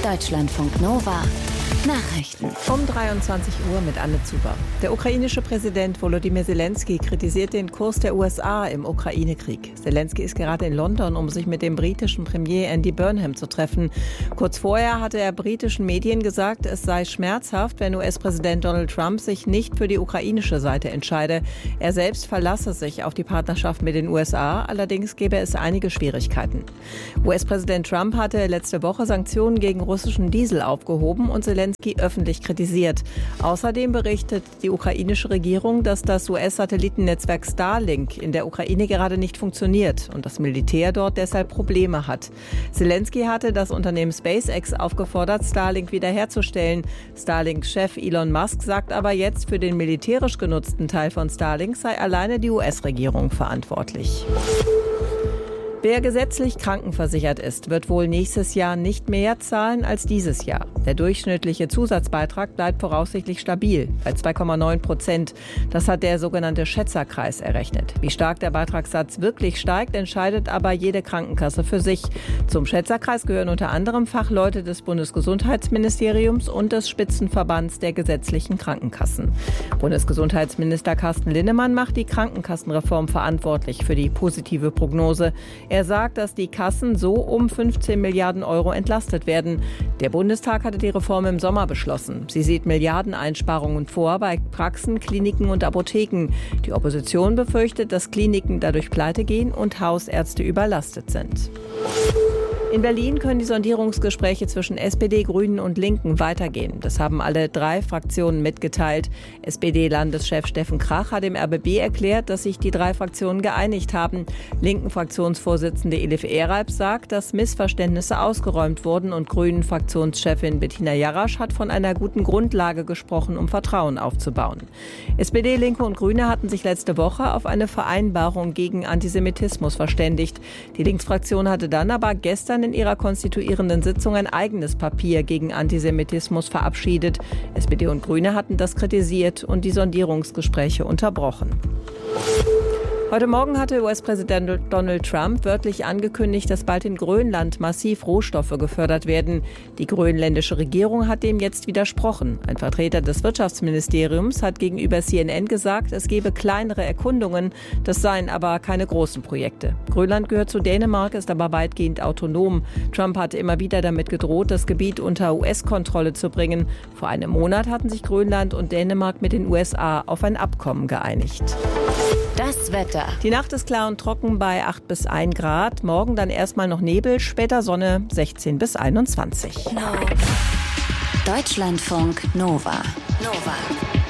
Deutschlandfunk Nova Nachrichten. Um 23 Uhr mit Anne Zuber. Der ukrainische Präsident Volodymyr Zelensky kritisiert den Kurs der USA im Ukraine-Krieg. Zelensky ist gerade in London, um sich mit dem britischen Premier Andy Burnham zu treffen. Kurz vorher hatte er britischen Medien gesagt, es sei schmerzhaft, wenn US-Präsident Donald Trump sich nicht für die ukrainische Seite entscheide. Er selbst verlasse sich auf die Partnerschaft mit den USA, allerdings gäbe es einige Schwierigkeiten. US-Präsident Trump hatte letzte Woche Sanktionen gegen russischen Diesel aufgehoben und Zelensky öffentlich kritisiert. Außerdem berichtet die ukrainische Regierung, dass das US-Satellitennetzwerk Starlink in der Ukraine gerade nicht funktioniert und das Militär dort deshalb Probleme hat. Zelensky hatte das Unternehmen SpaceX aufgefordert, Starlink wiederherzustellen. Starlinks Chef Elon Musk sagt aber jetzt, für den militärisch genutzten Teil von Starlink sei alleine die US-Regierung verantwortlich. Wer gesetzlich krankenversichert ist, wird wohl nächstes Jahr nicht mehr zahlen als dieses Jahr. Der durchschnittliche Zusatzbeitrag bleibt voraussichtlich stabil bei 2,9%. Das hat der sogenannte Schätzerkreis errechnet. Wie stark der Beitragssatz wirklich steigt, entscheidet aber jede Krankenkasse für sich. Zum Schätzerkreis gehören unter anderem Fachleute des Bundesgesundheitsministeriums und des Spitzenverbands der gesetzlichen Krankenkassen. Bundesgesundheitsminister Carsten Linnemann macht die Krankenkassenreform verantwortlich für die positive Prognose. Er sagt, dass die Kassen so um 15 Milliarden Euro entlastet werden. Der Bundestag hatte die Reform im Sommer beschlossen. Sie sieht Milliardeneinsparungen vor bei Praxen, Kliniken und Apotheken. Die Opposition befürchtet, dass Kliniken dadurch pleite gehen und Hausärzte überlastet sind. In Berlin können die Sondierungsgespräche zwischen SPD, Grünen und Linken weitergehen. Das haben alle 3 Fraktionen mitgeteilt. SPD-Landeschef Steffen Krach hat dem RBB erklärt, dass sich die 3 Fraktionen geeinigt haben. Linken-Fraktionsvorsitzende Elif Ereib sagt, dass Missverständnisse ausgeräumt wurden und Grünen-Fraktionschefin Bettina Jarasch hat von einer guten Grundlage gesprochen, um Vertrauen aufzubauen. SPD, Linke und Grüne hatten sich letzte Woche auf eine Vereinbarung gegen Antisemitismus verständigt. Die Linksfraktion hatte dann aber gestern in ihrer konstituierenden Sitzung ein eigenes Papier gegen Antisemitismus verabschiedet. SPD und Grüne hatten das kritisiert und die Sondierungsgespräche unterbrochen. Heute Morgen hatte US-Präsident Donald Trump wörtlich angekündigt, dass bald in Grönland massiv Rohstoffe gefördert werden. Die grönländische Regierung hat dem jetzt widersprochen. Ein Vertreter des Wirtschaftsministeriums hat gegenüber CNN gesagt, es gebe kleinere Erkundungen, das seien aber keine großen Projekte. Grönland gehört zu Dänemark, ist aber weitgehend autonom. Trump hatte immer wieder damit gedroht, das Gebiet unter US-Kontrolle zu bringen. Vor einem Monat hatten sich Grönland und Dänemark mit den USA auf ein Abkommen geeinigt. Das Wetter. Die Nacht ist klar und trocken bei 8 bis 1 Grad. Morgen dann erstmal noch Nebel, später Sonne 16 bis 21. Deutschlandfunk Nova.